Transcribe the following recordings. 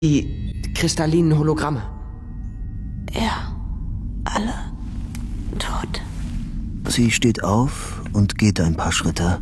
Die kristallinen Hologramme. Ja, alle tot. Sie steht auf und geht ein paar Schritte.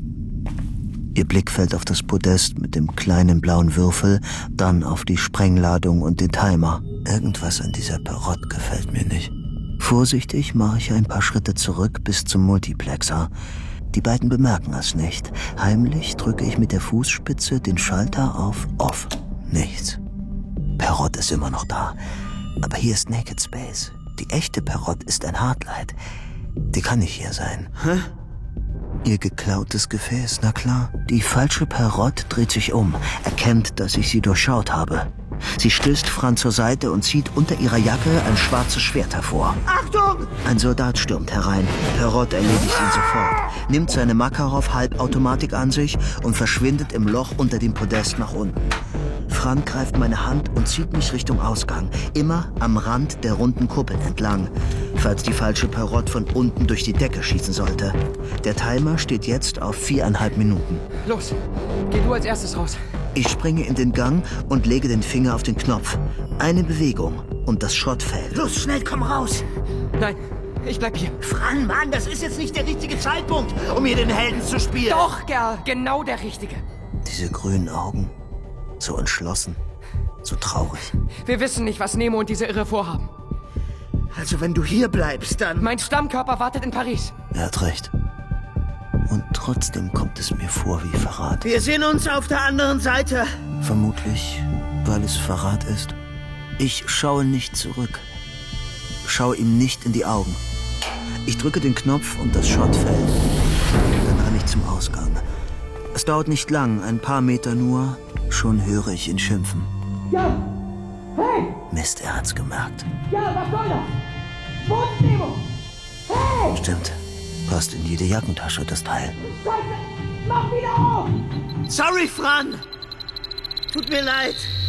Ihr Blick fällt auf das Podest mit dem kleinen blauen Würfel, dann auf die Sprengladung und den Timer. Irgendwas an dieser Perrott gefällt mir nicht. Vorsichtig mache ich ein paar Schritte zurück bis zum Multiplexer. Die beiden bemerken es nicht. Heimlich drücke ich mit der Fußspitze den Schalter auf Off. Nichts. Perrott ist immer noch da. Aber hier ist Naked Space. Die echte Perrott ist ein Hardlight. Die kann nicht hier sein. Hä? Ihr geklautes Gefäß, na klar. Die falsche Perrott dreht sich um, erkennt, dass ich sie durchschaut habe. Sie stößt Fran zur Seite und zieht unter ihrer Jacke ein schwarzes Schwert hervor. Achtung! Ein Soldat stürmt herein. Perrott erledigt ihn sofort, nimmt seine Makarov-Halbautomatik an sich und verschwindet im Loch unter dem Podest nach unten. Fran greift meine Hand und zieht mich Richtung Ausgang, immer am Rand der runden Kuppel entlang, falls die falsche Perrott von unten durch die Decke schießen sollte. Der Timer steht jetzt auf 4,5 Minuten. Los, geh du als erstes raus. Ich springe in den Gang und lege den Finger auf den Knopf. Eine Bewegung und das Schott fällt. Los, schnell, komm raus! Nein, ich bleib hier. Fran, Mann, das ist jetzt nicht der richtige Zeitpunkt, um hier den Helden zu spielen. Doch, Kerl, genau der Richtige. Diese grünen Augen, so entschlossen, so traurig. Wir wissen nicht, was Nemo und diese Irre vorhaben. Also wenn du hier bleibst, dann... Mein Stammkörper wartet in Paris. Er hat recht. Und trotzdem kommt es mir vor wie Verrat. Wir sehen uns auf der anderen Seite. Vermutlich, weil es Verrat ist. Ich schaue nicht zurück. Schaue ihm nicht in die Augen. Ich drücke den Knopf und das Schott fällt. Dann renne ich zum Ausgang. Es dauert nicht lang, ein paar Meter nur. Schon höre ich ihn schimpfen. Ja! Hey! Mist, er hat's gemerkt. Ja, was soll das? Wo ist Nemo? Hey! Stimmt. Passt in jede Jackentasche, das Teil. Scheiße! Mach wieder auf! Sorry, Fran! Tut mir leid.